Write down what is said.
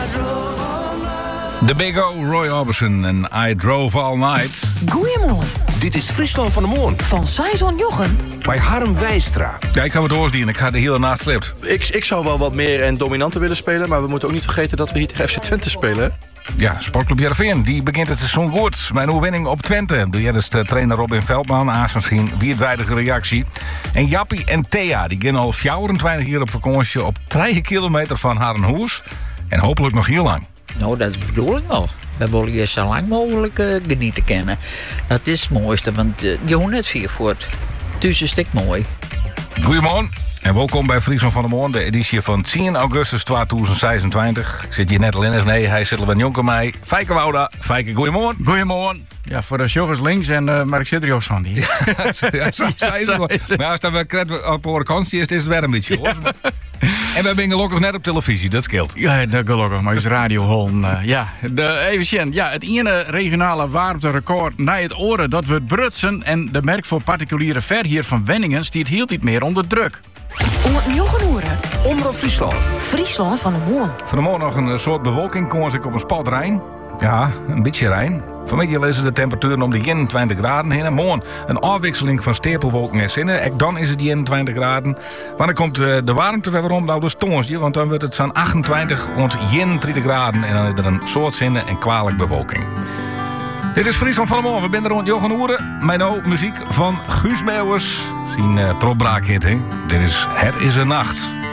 The Big O, Roy Orbison en I Drove All Night. Goeiemorgen. Dit is Friesland van de Moon. Van Saison Jochen. Bij Harm Wijstra. Ja, ik ga wat oordienen. Ik ga de hele nacht slept. Ik zou wel wat meer en dominanter willen spelen. Maar we moeten ook niet vergeten dat we hier tegen FC Twente spelen. Ja, Sportclub Heerenveen, die begint het seizoen goed. Mijn overwinning op Twente. De eerste trainer Robin Veldman, misschien wereldwijdige reactie. En Jappie en Thea, die gaan al 24 jaar op vakantie op 3 kilometer van Harrenhoes. En hopelijk nog heel lang. Nou, dat bedoel ik wel. We willen je zo lang mogelijk genieten kennen. Dat is het mooiste, want je hoeft net vier voort. Dus is het mooi. Goedemorgen. En welkom bij Friesland van de Moon, de editie van 10 augustus 2026. Ik zit hier net al in. Nee, hij zit al bij Jonker mij. Feike Wouda. Feike, goedemorgen. Goedemorgen. Ja, voor de joggers links en Mark Zidrios van die. Ja, zo is het. Maar als dat we op vakantie is, is het weer een beetje. Hoor. En we zijn gelukkig net op televisie, dat scheelt. Ja, dat gelukkig, maar is radioholen. Ja, even zien. Ja, het ene regionale warmterecord na het oren, dat wordt brutsen. En de merk voor particuliere verhuur van Wenningen stiert heel niet meer onder druk. Om Jochen horen. Omroep Friesland. Friesland van de Moon. Vanmorgen nog een soort bewolking, kon ik op een spot Rijn. Ja, een beetje Rijn. Vanmiddag is de temperatuur om de 21 graden heen. Morgen een afwisseling van stapelwolken en zinnen. En dan is het 21 graden. Want dan komt de warmte weer om, nou dus tonsje. Want dan wordt het zo'n 28 rond 21 graden. En dan is er een soort zinnen en kwalijk bewolking. Dit is Friesland van de Moon. We zijn er rond Jochen Oeren. Mijn muziek van Guus Meeuwers. Zijn tropbraakhit, hè. Dit is Het is een Nacht.